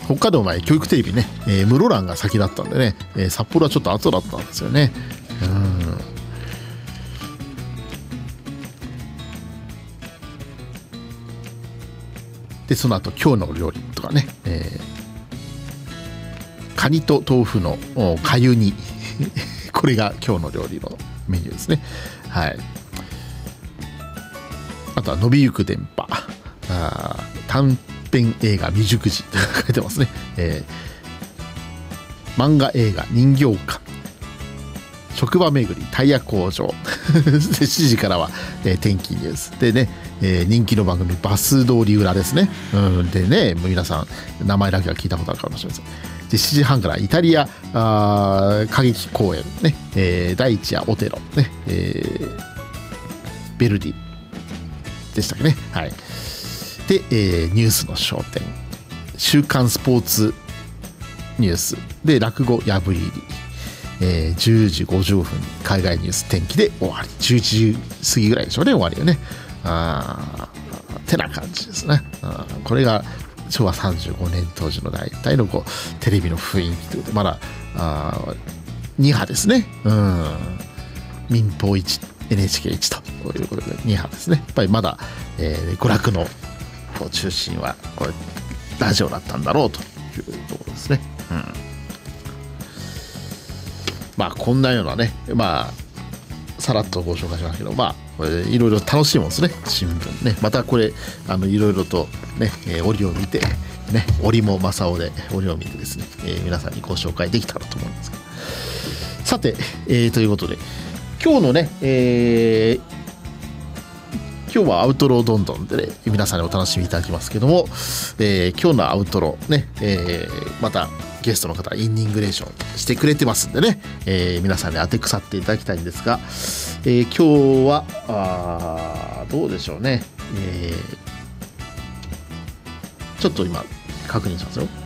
北海道の場合教育テレビね、室蘭が先だったんでね、札幌はちょっと後だったんですよね。でその後今日の料理とかね、カニと豆腐のかゆ煮これが今日の料理のメニューですね。はい。あとは伸びゆく電波、短編映画未熟児って書いてますね。漫画映画人形館、職場巡りタイヤ工場7時からは、天気ニュースでね、人気の番組バス通り裏ですね。でね、皆さん名前だけは聞いたことあるかもしれません。で7時半からイタリア歌劇公演ね、第一夜オテロね、ベルディでしたっけね。はい。で、ニュースの焦点、週刊スポーツニュースで落語破り入り、10時50分海外ニュース天気で終わり、11時過ぎぐらいでしょうね、終わりよね。てな感じですね。これが昭和35年当時の大体のこうテレビの雰囲気ということで、まだ2波ですね。民放1 NHK1 ということで2波ですね。やっぱりまだ、娯楽の中心はこれラジオだったんだろうというところですね。まあこんなようなね、まあさらっとご紹介しましたけど、まあこれいろいろ楽しいもんですね、新聞ね。またこれいろいろとね、折を見てね、折も正雄で折を見てですね、皆さんにご紹介できたらと思うんですけど、さて、ということで今日のね、今日はアウトローどんどんで、ね、皆さんにお楽しみいただきますけども、今日のアウトローね、またゲストの方インニングレーションしてくれてますんでね、皆さんに当て腐っていただきたいんですが、今日はどうでしょうね、ちょっと今確認しますよ。